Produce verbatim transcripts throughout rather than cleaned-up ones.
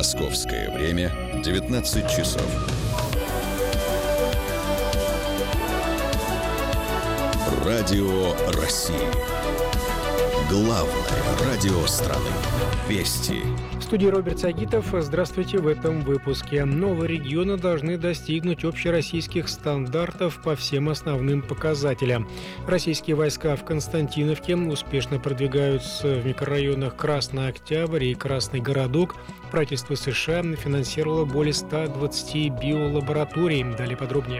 Московское время девятнадцать часов. Радио России. Главное радио страны. Вести. В студии Роберт Сагитов. Здравствуйте. В этом выпуске. Новые регионы должны достигнуть общероссийских стандартов по всем основным показателям. Российские войска в Константиновке успешно продвигаются в микрорайонах Красный Октябрь и Красный Городок. Правительство США финансировало более ста двадцати биолабораторий. Далее подробнее.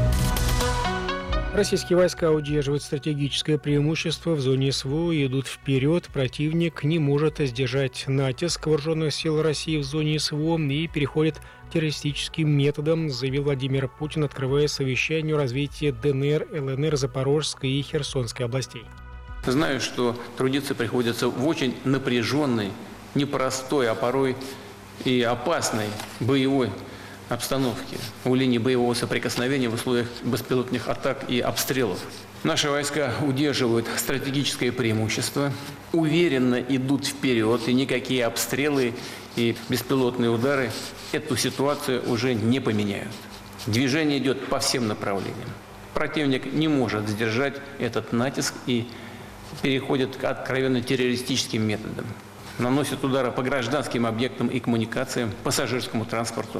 Российские войска удерживают стратегическое преимущество в зоне СВО и идут вперед. Противник не может сдержать натиск вооруженных сил России в зоне СВО и переходит к террористическим методам, заявил Владимир Путин, открывая совещание о развитии ДНР, ЛНР, Запорожской и Херсонской областей. Знаю, что трудиться приходится в очень напряженной, непростой, а порой и опасной боевой обстановки у линии боевого соприкосновения в условиях беспилотных атак и обстрелов. Наши войска удерживают стратегическое преимущество, уверенно идут вперед, и никакие обстрелы и беспилотные удары эту ситуацию уже не поменяют. Движение идет по всем направлениям. Противник не может сдержать этот натиск и переходит к откровенно террористическим методам. Наносит удары по гражданским объектам и коммуникациям, пассажирскому транспорту.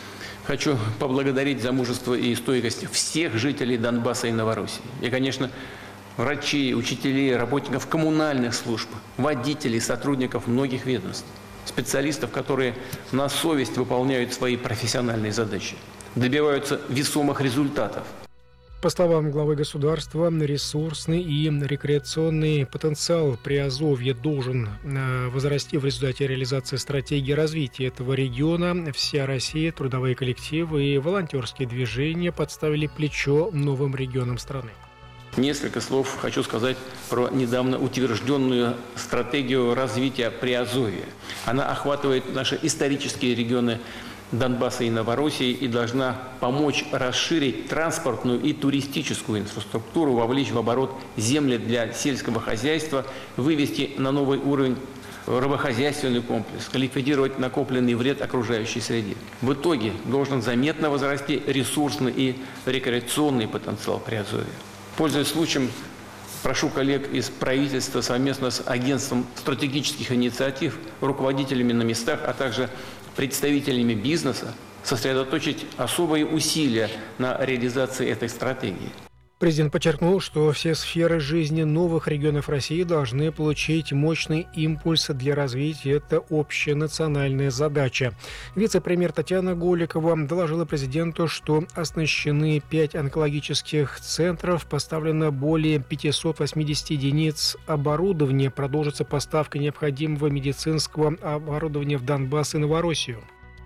Хочу поблагодарить за мужество и стойкость всех жителей Донбасса и Новороссии. И, конечно, врачей, учителей, работников коммунальных служб, водителей, сотрудников многих ведомств, специалистов, которые на совесть выполняют свои профессиональные задачи, добиваются весомых результатов. По словам главы государства, ресурсный и рекреационный потенциал Приазовья должен возрасти в результате реализации стратегии развития этого региона. Вся Россия, трудовые коллективы и волонтерские движения подставили плечо новым регионам страны. Несколько слов хочу сказать про недавно утвержденную стратегию развития Приазовья. Она охватывает наши исторические регионы Донбасса и Новороссии и должна помочь расширить транспортную и туристическую инфраструктуру, вовлечь в оборот земли для сельского хозяйства, вывести на новый уровень рыбохозяйственный комплекс, ликвидировать накопленный вред окружающей среде. В итоге должен заметно возрасти ресурсный и рекреационный потенциал Приазовья. Пользуясь случаем, прошу коллег из правительства совместно с Агентством стратегических инициатив, руководителями на местах, а также представителями бизнеса сосредоточить особые усилия на реализации этой стратегии. Президент подчеркнул, что все сферы жизни новых регионов России должны получить мощный импульс для развития. Это общая национальная задача. Вице-премьер Татьяна Голикова доложила президенту, что оснащены пять онкологических центров, поставлено более пятьсот восемьдесят единиц оборудования, продолжится поставка необходимого медицинского оборудования в Донбасс и Новороссию.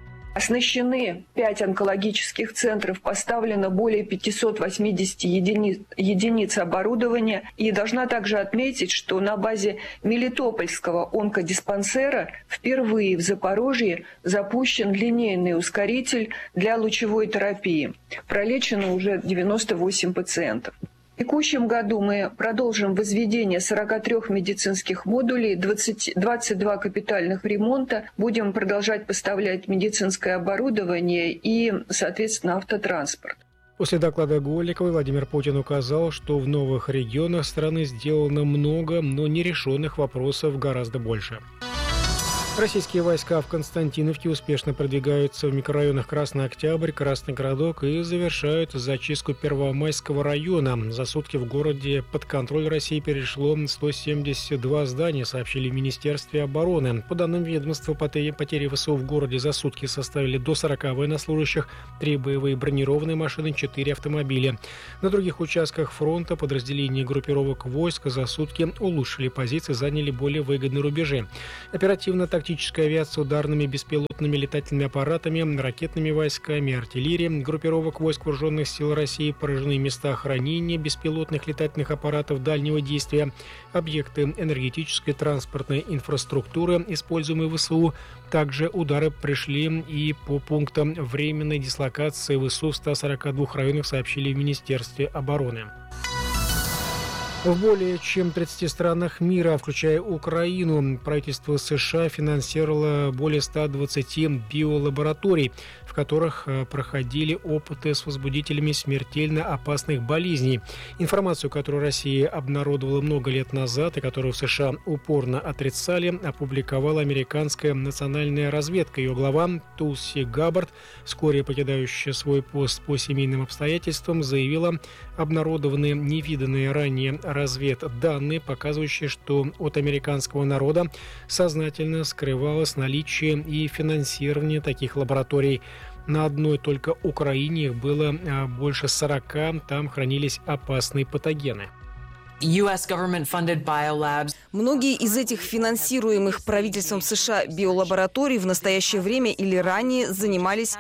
Оснащены пять онкологических центров, поставлено более пятьсот восемьдесят единиц, единиц оборудования. И должна также отметить, что на базе Мелитопольского онкодиспансера впервые в Запорожье запущен линейный ускоритель для лучевой терапии. Пролечено уже девяносто восемь пациентов. В текущем году мы продолжим возведение сорока трёх медицинских модулей, двадцать, двадцать два капитальных ремонта. Будем продолжать поставлять медицинское оборудование и, соответственно, автотранспорт. После доклада Голиковой Владимир Путин указал, что в новых регионах страны сделано много, но нерешенных вопросов гораздо больше. Российские войска в Константиновке успешно продвигаются в микрорайонах Красный Октябрь, Красный Городок и завершают зачистку Первомайского района. За сутки в городе под контроль России перешло сто семьдесят два здания, сообщили в Министерстве обороны. По данным ведомства, потери ВСУ в городе за сутки составили до сорока военнослужащих, три боевые бронированные машины, четыре автомобиля. На других участках фронта подразделения группировок войск за сутки улучшили позиции, заняли более выгодные рубежи. Оперативно-тактические Тактическая авиация ударными беспилотными летательными аппаратами, ракетными войсками, артиллерией группировок войск вооруженных сил России поражены места хранения беспилотных летательных аппаратов дальнего действия, объекты энергетической транспортной инфраструктуры, используемые ВСУ. Также удары пришли и по пунктам временной дислокации ВСУ в ста сорока двух районах, сообщили в Министерстве обороны. В более чем тридцати странах мира, включая Украину, правительство США финансировало более ста двадцати биолабораторий, в которых проходили опыты с возбудителями смертельно опасных болезней. Информацию, которую Россия обнародовала много лет назад и которую в США упорно отрицали, опубликовала американская национальная разведка. Ее глава Тулси Габбард, вскоре покидающая свой пост по семейным обстоятельствам, заявила: обнародованные невиданные ранее разведданные, показывающие, что от американского народа сознательно скрывалось наличие и финансирование таких лабораторий. На одной только Украине их было больше сорока, там хранились опасные патогены. Многие из этих финансируемых правительством США биолабораторий в настоящее время или ранее занимались